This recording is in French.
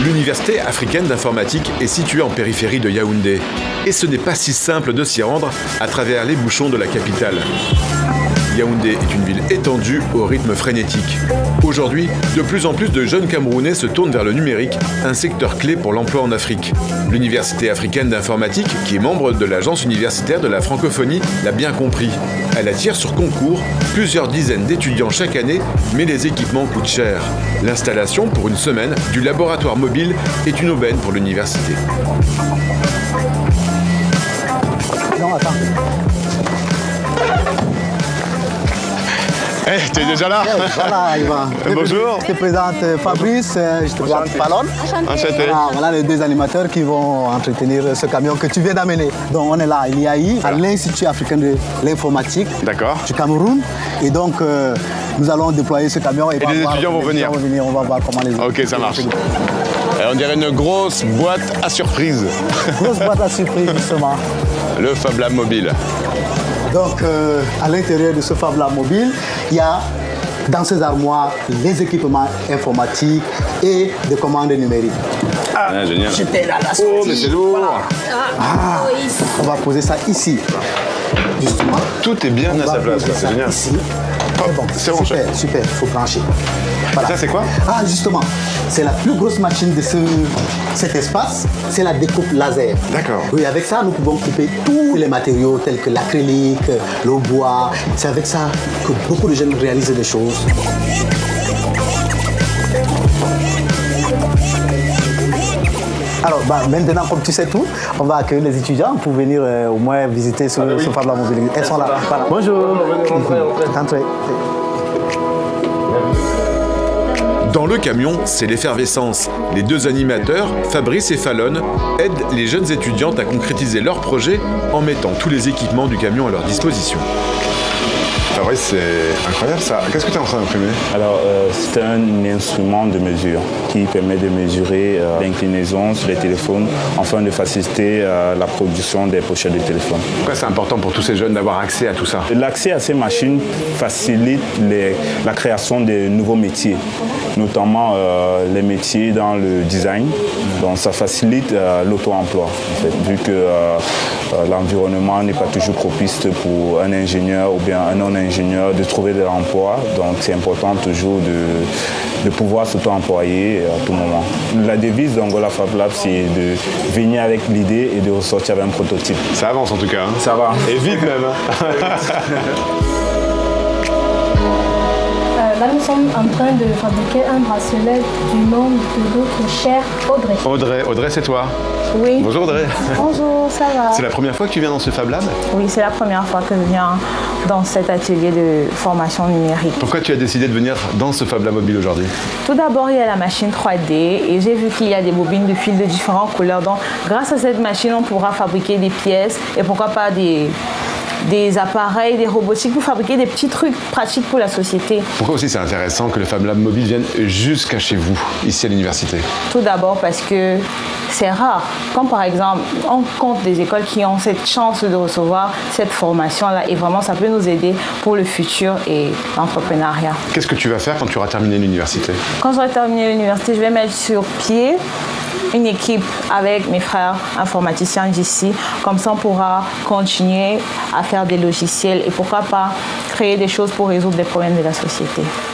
L'Université africaine d'informatique est située en périphérie de Yaoundé. Et ce n'est pas si simple de s'y rendre à travers les bouchons de la capitale. Yaoundé est une ville étendue au rythme frénétique. Aujourd'hui, de plus en plus de jeunes Camerounais se tournent vers le numérique, un secteur clé pour l'emploi en Afrique. L'Université africaine d'informatique, qui est membre de l'Agence universitaire de la francophonie, l'a bien compris. Elle attire sur concours plusieurs dizaines d'étudiants chaque année, mais les équipements coûtent cher. L'installation pour une semaine du laboratoire mobile est une aubaine pour l'université. Non, attends. Hey, tu es déjà là? Voilà, Ivan. Bonjour. Je te présente Fabrice, je te présente Fallon. Enchanté. Voilà les deux animateurs qui vont entretenir ce camion que tu viens d'amener. Donc on est là, il y a à l'Institut africain de l'informatique du Cameroun. Et donc nous allons déployer ce camion. Et les étudiants vont venir. On va voir comment les Ok, ça marche. On dirait une grosse boîte à surprise. Grosse boîte à surprise, justement. Le Fab Lab mobile. Donc, à l'intérieur de ce Fab Lab mobile, il y a dans ces armoires les équipements informatiques et des commandes numériques. Ah, génial. J'étais là, la sortie. Oh, mais c'est lourd. Voilà. On va poser ça ici, justement. Tout est bien à sa place, c'est génial. Ici. Bon, c'est bon, super, super, il faut brancher. Voilà. Ça, c'est quoi? Ah, justement, c'est la plus grosse machine de cet espace, c'est la découpe laser. D'accord. Oui, avec ça, nous pouvons couper tous les matériaux tels que l'acrylique, le bois. C'est avec ça que beaucoup de jeunes réalisent des choses. Alors, maintenant, comme tu sais tout, on va accueillir les étudiants pour venir au moins visiter ce Fab Lab mobile. Elles sont là. Voilà. Bonjour. Entrez. Dans le camion, c'est l'effervescence. Les deux animateurs, Fabrice et Fallon, aident les jeunes étudiantes à concrétiser leurs projets en mettant tous les équipements du camion à leur disposition. Fabrice, c'est incroyable ça. Qu'est-ce que tu es en train d'imprimer? Alors, c'est un instrument de mesure qui permet de mesurer l'inclinaison sur les téléphones afin de faciliter la production des pochettes de téléphone. Pourquoi c'est important pour tous ces jeunes d'avoir accès à tout ça? L'accès à ces machines facilite la création de nouveaux métiers, notamment les métiers dans le design. Donc, ça facilite l'auto-emploi, en fait, vu que l'environnement n'est pas toujours propice pour un ingénieur ou bien un non-ingénieur de trouver de l'emploi. Donc c'est important toujours de pouvoir s'auto-employer à tout moment. La devise d'Angola Fab Lab, c'est de venir avec l'idée et de ressortir avec un prototype. Ça avance en tout cas. Hein. Ça va. Et vite même. Là, nous sommes en train de fabriquer un bracelet du nom de notre chère Audrey. Audrey, c'est toi? Oui. Bonjour Audrey. Bonjour, ça va? C'est la première fois que tu viens dans ce Fab Lab? Oui, c'est la première fois que je viens dans cet atelier de formation numérique. Pourquoi tu as décidé de venir dans ce Fab Lab mobile aujourd'hui? Tout d'abord, il y a la machine 3D et j'ai vu qu'il y a des bobines de fil de différentes couleurs. Donc, grâce à cette machine, on pourra fabriquer des pièces et pourquoi pas des appareils, des robotiques pour fabriquer des petits trucs pratiques pour la société. Pourquoi aussi c'est intéressant que le Fab Lab mobile vienne jusqu'à chez vous, ici à l'université? Tout d'abord parce que c'est rare. Comme par exemple, on compte des écoles qui ont cette chance de recevoir cette formation-là et vraiment ça peut nous aider pour le futur et l'entrepreneuriat. Qu'est-ce que tu vas faire quand tu auras terminé l'université? Quand j'aurai terminé l'université, je vais mettre sur pied une équipe avec mes frères informaticiens d'ici. Comme ça, on pourra continuer à faire des logiciels et pourquoi pas créer des choses pour résoudre des problèmes de la société.